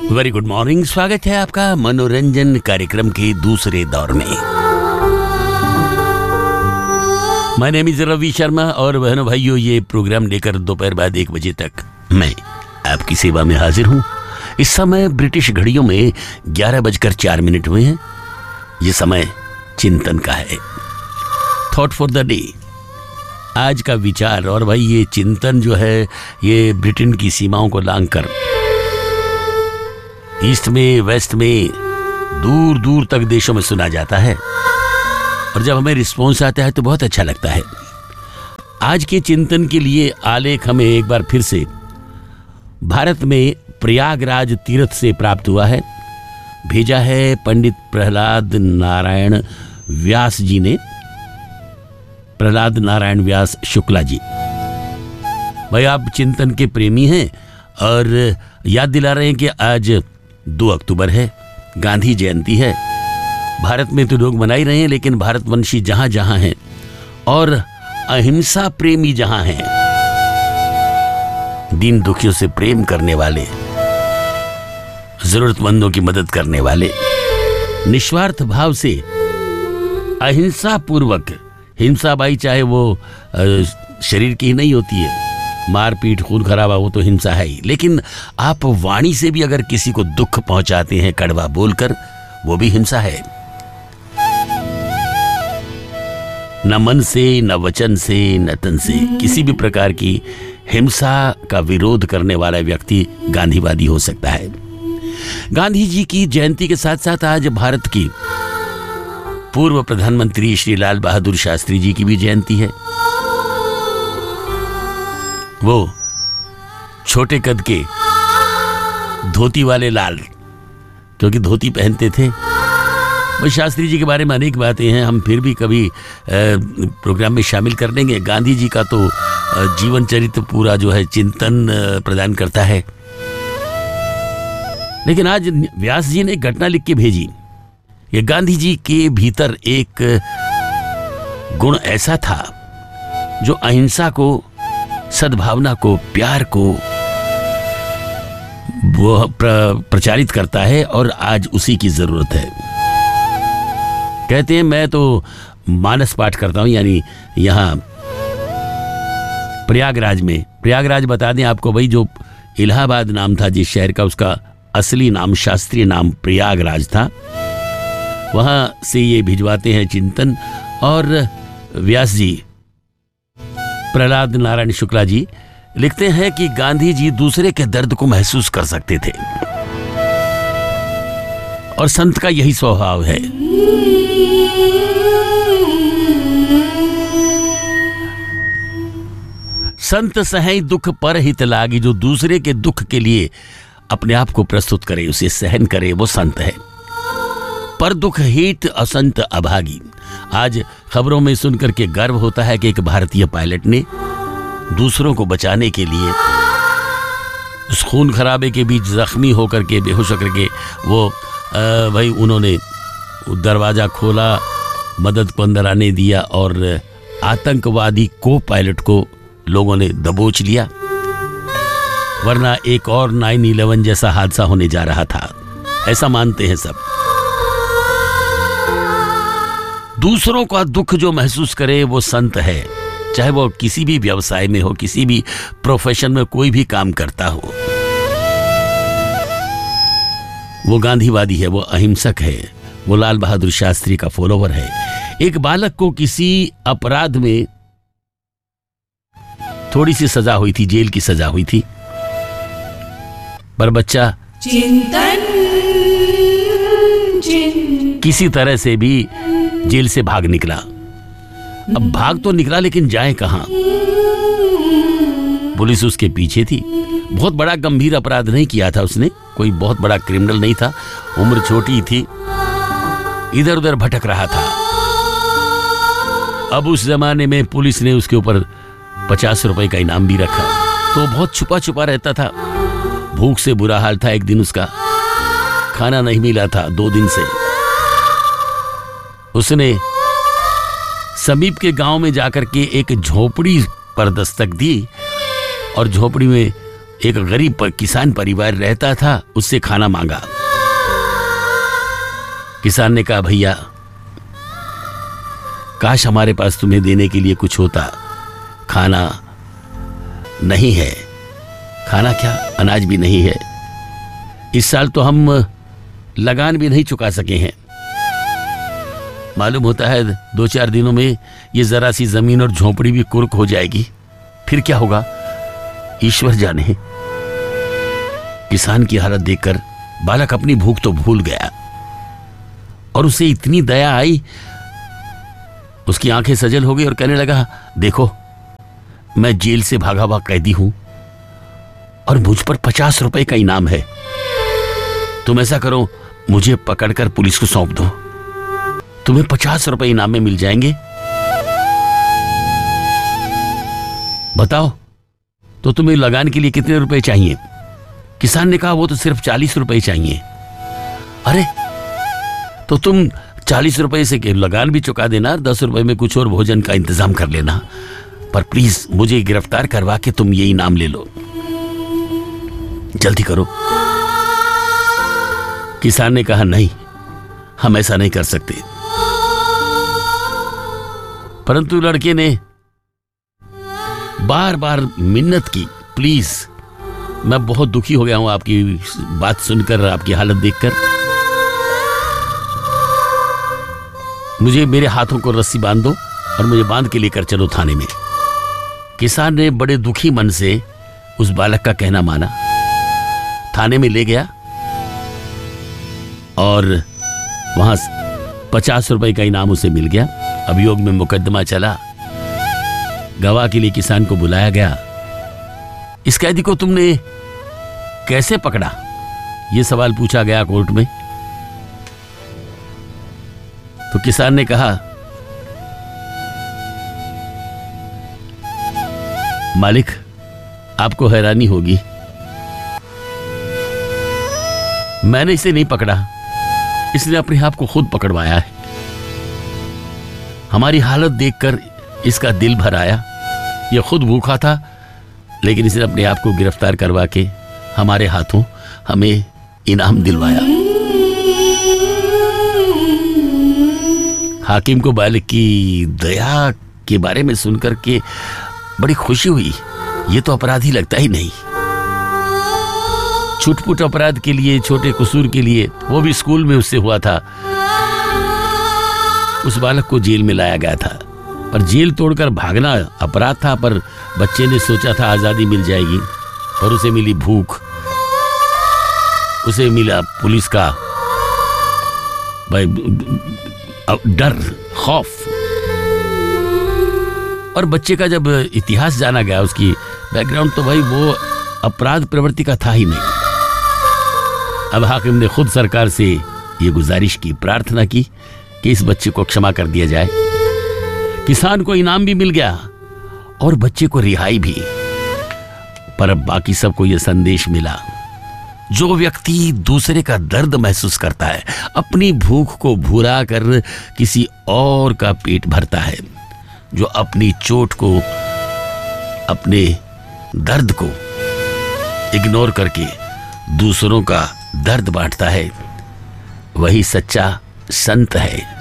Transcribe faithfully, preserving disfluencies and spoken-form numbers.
Very good morning. स्वागत है आपका मनोरंजन कार्यक्रम के दूसरे दौर में। My name is Ravi Sharma और बहनों भाइयों, ये प्रोग्राम लेकर दोपहर बाद एक बजे तक मैं आपकी सेवा में हाजिर हूँ। इस समय ब्रिटिश घड़ियों में ग्यारह बजकर चार मिनट हुए हैं। ये समय चिंतन का है, थॉट फॉर द डे, आज का विचार। और भाई ये चिंतन जो है ये ब्रिटेन की सीमाओं को लांघकर ईस्ट में, वेस्ट में, दूर दूर तक देशों में सुना जाता है और जब हमें रिस्पॉन्स आता है तो बहुत अच्छा लगता है। आज के चिंतन के लिए आलेख हमें एक बार फिर से भारत में प्रयागराज तीर्थ से प्राप्त हुआ है। भेजा है पंडित प्रहलाद नारायण व्यास जी ने, प्रहलाद नारायण व्यास शुक्ला जी। भाई आप चिंतन के प्रेमी हैं और याद दिला रहे हैं कि आज दो अक्टूबर है, गांधी जयंती है। भारत में तो लोग मना ही रहे हैं, लेकिन भारतवंशी जहां जहां हैं और अहिंसा प्रेमी जहां हैं, दीन दुखियों से प्रेम करने वाले, जरूरतमंदों की मदद करने वाले, निस्वार्थ भाव से अहिंसा पूर्वक, हिंसा भाई चाहे वो शरीर की ही नहीं होती है, मारपीट खून खराबा, वो तो हिंसा है ही, लेकिन आप वाणी से भी अगर किसी को दुख पहुंचाते हैं कड़वा बोलकर, वो भी हिंसा है। न मन से, न वचन से, न तन से किसी भी प्रकार की हिंसा का विरोध करने वाला व्यक्ति गांधीवादी हो सकता है। गांधी जी की जयंती के साथ साथ आज भारत की पूर्व प्रधानमंत्री श्री लाल बहादुर शास्त्री जी की भी जयंती है। वो छोटे कद के धोती वाले लाल, क्योंकि धोती पहनते थे। वो शास्त्री जी के बारे में अनेक बातें हैं, हम फिर भी कभी प्रोग्राम में शामिल कर लेंगे। गांधी जी का तो जीवन चरित्र पूरा जो है चिंतन प्रदान करता है। लेकिन आज व्यास जी ने एक घटना लिख के भेजी। ये गांधी जी के भीतर एक गुण ऐसा था जो अहिंसा को, सद्भावना को, प्यार को वो प्र, प्रचारित करता है और आज उसी की जरूरत है। कहते हैं मैं तो मानस पाठ करता हूं, यानी यहां प्रयागराज में, प्रयागराज बता दें आपको भाई, जो इलाहाबाद नाम था जिस शहर का, उसका असली नाम, शास्त्रीय नाम प्रयागराज था। वहां से ये भिजवाते हैं चिंतन। और व्यास जी, प्रहलाद नारायण शुक्ला जी लिखते हैं कि गांधी जी दूसरे के दर्द को महसूस कर सकते थे और संत का यही स्वभाव है। संत सहै दुख पर हित लागी, जो दूसरे के दुख के लिए अपने आप को प्रस्तुत करे, उसे सहन करे, वो संत है। पर दुख हित असंत अभागी। आज खबरों में सुनकर के गर्व होता है कि एक भारतीय पायलट ने दूसरों को बचाने के लिए उस खून खराबे के बीच जख्मी होकर के, बेहोश होकर के, वो आ, भाई उन्होंने दरवाजा खोला, मदद को अंदर आने दिया और आतंकवादी को पायलट को लोगों ने दबोच लिया, वरना एक और नाइन इलेवन जैसा हादसा होने जा रहा था, ऐसा मानते हैं सब। दूसरों का दुख जो महसूस करे वो संत है, चाहे वो किसी भी व्यवसाय में हो, किसी भी प्रोफेशन में कोई भी काम करता हो। वो गांधीवादी है, वो अहिंसक है, वो लाल बहादुर शास्त्री का फॉलोवर है। एक बालक को किसी अपराध में थोड़ी सी सजा हुई थी, जेल की सजा हुई थी, पर बच्चा चिंतन किसी तरह से भी जेल से भाग निकला। अब भाग तो निकला, लेकिन जाए कहां? पुलिस उसके पीछे थी। बहुत बड़ा गंभीर अपराध नहीं किया था उसने, कोई बहुत बड़ा क्रिमिनल नहीं था, उम्र छोटी थी, इधर उधर भटक रहा था। अब उस जमाने में पुलिस ने उसके ऊपर पचास रुपए का इनाम भी रखा, तो बहुत छुपा छुपा रहता था। भूख से बुरा हाल था, एक दिन उसका खाना नहीं मिला था, दो दिन से। उसने समीप के गांव में जाकर के एक झोपड़ी पर दस्तक दी और झोपड़ी में एक गरीब पर किसान परिवार रहता था, उससे खाना मांगा। किसान ने कहा, भैया काश हमारे पास तुम्हें देने के लिए कुछ होता, खाना नहीं है। खाना क्या, अनाज भी नहीं है। इस साल तो हम लगान भी नहीं चुका सके हैं। मालूम होता है दो चार दिनों में ये जरा सी जमीन और झोपड़ी भी कुर्क हो जाएगी, फिर क्या होगा ईश्वर जाने। किसान की हालत देखकर बालक अपनी भूख तो भूल गया और उसे इतनी दया आई, उसकी आंखें सजल हो गई और कहने लगा, देखो मैं जेल से भागा हुआ कैदी हूं और मुझ पर पचास रुपए का इनाम है। तुम ऐसा करो, मुझे पकड़कर पुलिस को सौंप दो, तुम्हें पचास रुपए इनाम में मिल जाएंगे। बताओ तो तुम्हें लगान के लिए कितने रुपए चाहिए? किसान ने कहा, वो तो सिर्फ चालीस रुपए चाहिए। अरे तो तुम चालीस रुपए से लगान भी चुका देना, दस रुपए में कुछ और भोजन का इंतजाम कर लेना, पर प्लीज मुझे गिरफ्तार करवा के तुम ये इनाम ले लो, जल्दी करो। किसान ने कहा, नहीं हम ऐसा नहीं कर सकते। परंतु लड़के ने बार बार मिन्नत की, प्लीज मैं बहुत दुखी हो गया हूं आपकी बात सुनकर, आपकी हालत देखकर। मुझे मेरे हाथों को रस्सी बांध दो और मुझे बांध के लेकर चलो थाने में। किसान ने बड़े दुखी मन से उस बालक का कहना माना, थाने में ले गया और वहां पचास रुपए का इनाम उसे मिल गया। अभियोग में मुकदमा चला, गवाह के लिए किसान को बुलाया गया। इस कैदी को तुमने कैसे पकड़ा, यह सवाल पूछा गया कोर्ट में। तो किसान ने कहा, मालिक आपको हैरानी होगी, मैंने इसे नहीं पकड़ा, इसने अपने आप को खुद पकड़वाया है। हमारी हालत देखकर इसका दिल भर आया, यह खुद भूखा था, लेकिन इसने अपने आप को गिरफ्तार करवा के हमारे हाथों हमें इनाम दिलवाया। हाकिम को बालक की दया के बारे में सुनकर के बड़ी खुशी हुई। ये तो अपराधी लगता ही नहीं, छुटपुट अपराध के लिए, छोटे कसूर के लिए, वो भी स्कूल में उससे हुआ था। उस बालक को जेल में लाया गया था, पर जेल तोड़कर भागना अपराध था। पर बच्चे ने सोचा था आजादी मिल जाएगी, पर उसे मिली भूख, उसे मिला पुलिस का भाई डर, खौफ। और बच्चे का जब इतिहास जाना गया, उसकी बैकग्राउंड, तो भाई वो अपराध प्रवृत्ति का था ही नहीं। अब हाकिम ने खुद सरकार से ये गुजारिश की, प्रार्थना की कि इस बच्चे को क्षमा कर दिया जाए। किसान को इनाम भी मिल गया और बच्चे को रिहाई भी। पर अब बाकी सबको यह संदेश मिला, जो व्यक्ति दूसरे का दर्द महसूस करता है, अपनी भूख को भुला कर किसी और का पेट भरता है, जो अपनी चोट को, अपने दर्द को इग्नोर करके दूसरों का दर्द बांटता है, वही सच्चा संत है।